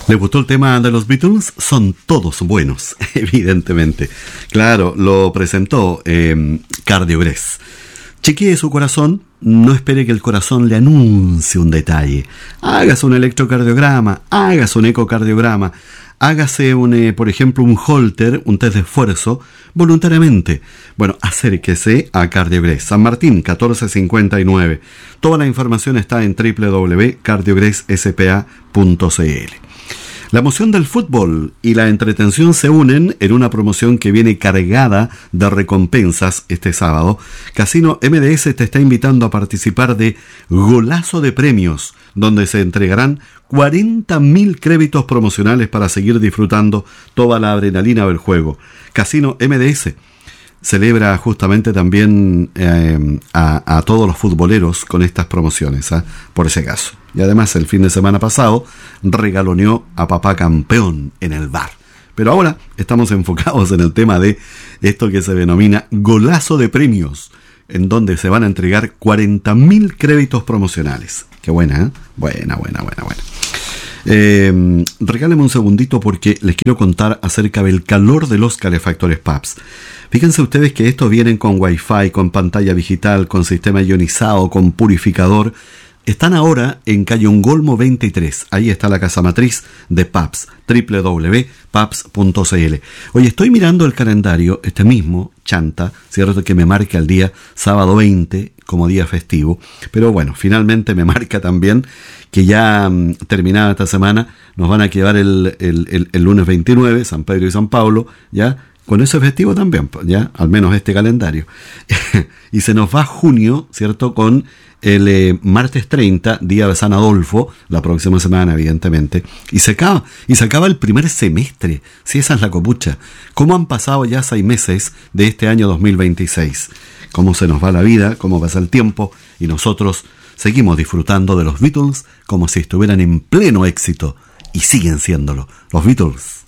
¿Le gustó el tema de los Beatles? Son todos buenos, evidentemente. Claro, lo presentó Cardiogrés. Chequee su corazón, no espere que el corazón le anuncie un detalle. Hágase un electrocardiograma, hágase un ecocardiograma, hágase por ejemplo, un Holter, un test de esfuerzo, voluntariamente. Bueno, acérquese a Cardiogrés, San Martín, 1459. Toda la información está en www.cardiogresspa.cl. La emoción del fútbol y la entretención se unen en una promoción que viene cargada de recompensas este sábado. Casino MDS te está invitando a participar de Golazo de Premios, donde se entregarán 40.000 créditos promocionales para seguir disfrutando toda la adrenalina del juego. Casino MDS celebra justamente también a todos los futboleros con estas promociones, por ese caso. Y además el fin de semana pasado regaloneó a papá campeón en el bar. Pero ahora estamos enfocados en el tema de esto que se denomina Golazo de Premios, en donde se van a entregar 40.000 créditos promocionales. Qué buena, ¿eh? Buena. Regáleme un segundito porque les quiero contar acerca del calor de los calefactores PAPS. Fíjense ustedes que estos vienen con Wi-Fi, con pantalla digital, con sistema ionizado, con purificador. Están ahora en calle Ongolmo 23. Ahí está la casa matriz de PAPS, www.paps.cl. Oye, estoy mirando el calendario, este mismo, chanta, cierto que me marca el día sábado 20 como día festivo, pero bueno, finalmente me marca también que ya terminada esta semana nos van a quedar el lunes 29, San Pedro y San Pablo, ya con ese festivo también, ya al menos este calendario. Y se nos va junio, ¿cierto? Con el martes 30, día de San Adolfo, la próxima semana, evidentemente. Y se acaba el primer semestre. Si esa es la copucha. ¿Cómo han pasado ya 6 meses de este año 2026? ¿Cómo se nos va la vida? ¿Cómo pasa el tiempo? Y nosotros seguimos disfrutando de los Beatles como si estuvieran en pleno éxito. Y siguen siéndolo. Los Beatles.